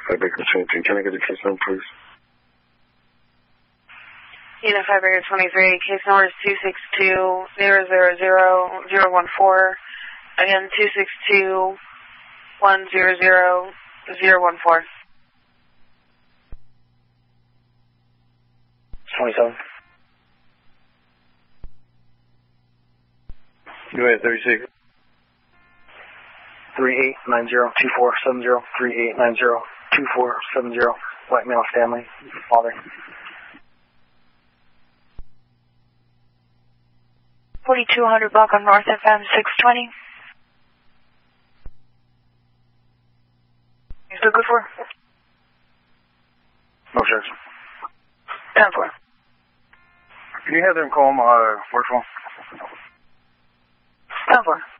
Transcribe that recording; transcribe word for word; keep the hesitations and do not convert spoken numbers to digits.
five Baker twenty-three. Can I get a case number, please? Unit five Baker twenty-three. Case number is two six two zero zero zero zero one four. Again, two six two one zero zero zero one four. twenty-seven. Unit thirty-six. three eight nine zero two four seven zero. three eight nine zero two four seven zero. White male family. Father. forty-two hundred block on North F M six twenty. You still good for? No, sir. ten four. Can you have them call my work phone? ten four.